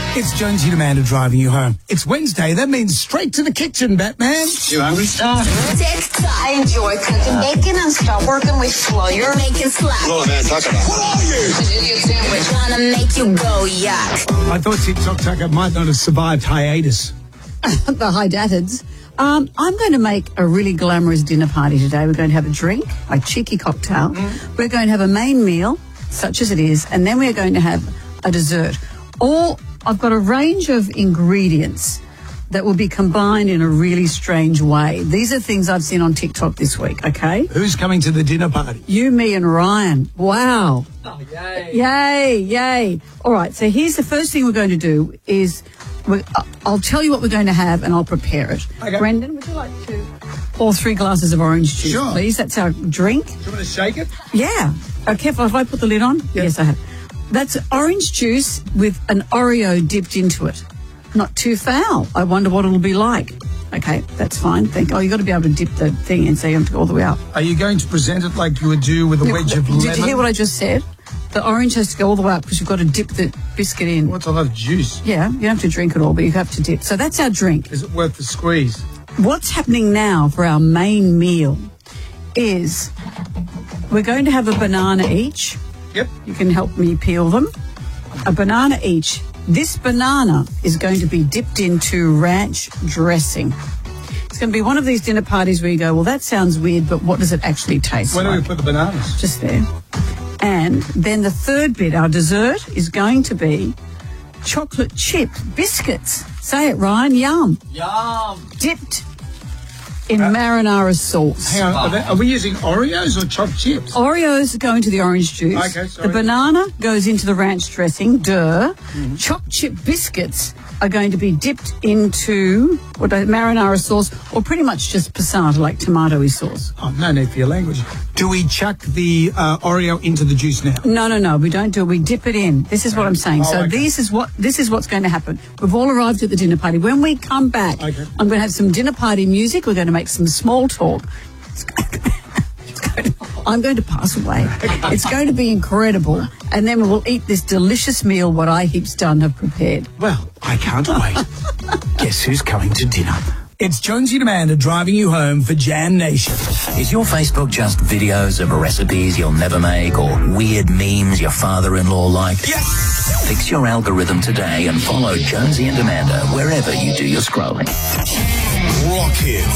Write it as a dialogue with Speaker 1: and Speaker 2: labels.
Speaker 1: It's Jonesy and Amanda driving you home. It's Wednesday. That means straight to the kitchen, Batman.
Speaker 2: You hungry, Star?
Speaker 3: I enjoy cooking bacon and start working with flour. Making slap.
Speaker 2: Hello, man. Talk about. What are you?
Speaker 3: An idiot sandwich. Trying to make you go yuck.
Speaker 1: I thought TikTok Tucker might not have survived hiatus.
Speaker 4: The Hydatids. I'm going to make a really glamorous dinner party today. We're going to have a drink, a cheeky cocktail. We're going to have a main meal, such as it is, and then we're going to have a dessert. I've got a range of ingredients that will be combined in a really strange way. These are things I've seen on TikTok this week, okay?
Speaker 1: Who's coming to the dinner party?
Speaker 4: You, me, and Ryan. Wow.
Speaker 1: Oh, yay.
Speaker 4: Yay, yay. All right, so here's the first thing we're going to do is I'll tell you what we're going to have and I'll prepare it.
Speaker 1: Okay.
Speaker 4: Brendan, would you like to pour 3 glasses of orange juice,
Speaker 1: Sure.
Speaker 4: please? That's our drink.
Speaker 1: Do you want to shake it?
Speaker 4: Yeah. Careful, have I put the lid on?
Speaker 1: Yeah.
Speaker 4: Yes, I have. That's orange juice with an Oreo dipped into it. Not too foul. I wonder what it'll be like. Okay, that's fine. You've got to be able to dip the thing in so you have to go all the way up.
Speaker 1: Are you going to present it like you would do with a wedge of lemon?
Speaker 4: Did you hear what I just said? The orange has to go all the way up because you've got to dip the biscuit in.
Speaker 1: What's a lot of juice?
Speaker 4: Yeah, you don't have to drink it all, but you have to dip. So that's our drink.
Speaker 1: Is it worth the squeeze?
Speaker 4: What's happening now for our main meal is we're going to have a banana each.
Speaker 1: Yep.
Speaker 4: You can help me peel them. A banana each. This banana is going to be dipped into ranch dressing. It's going to be one of these dinner parties where you go, well, that sounds weird, but what does it actually taste
Speaker 1: Where
Speaker 4: like?
Speaker 1: do we put the bananas?
Speaker 4: Just there. And then the third bit, our dessert, is going to be chocolate chip biscuits. Say it, Ryan. Yum.
Speaker 2: Yum.
Speaker 4: Dipped in marinara sauce.
Speaker 1: Hang on, are we using Oreos or chopped chips?
Speaker 4: Oreos go into the orange juice.
Speaker 1: Okay, sorry.
Speaker 4: The banana goes into the ranch dressing. Chopped chip biscuits are going to be dipped into marinara sauce or pretty much just passata, like tomatoey sauce.
Speaker 1: Oh, no need for your language. Do we chuck the Oreo into the juice now?
Speaker 4: No, we don't do it. We dip it in. This is what I'm saying.
Speaker 1: Oh,
Speaker 4: so
Speaker 1: okay.
Speaker 4: this is what's going to happen. We've all arrived at the dinner party. When we come back,
Speaker 1: Okay.
Speaker 4: I'm going to have some dinner party music. We're going to make some small talk. I'm going to pass away. It's going to be incredible. And then we'll eat this delicious meal what I Heaps Done have prepared.
Speaker 1: Well, I can't wait. Guess who's coming to dinner? It's Jonesy and Amanda driving you home for Jam Nation.
Speaker 5: Is your Facebook just videos of recipes you'll never make or weird memes your father-in-law liked?
Speaker 1: Yes!
Speaker 5: Fix your algorithm today and follow Jonesy and Amanda wherever you do your scrolling.
Speaker 2: Rock hits.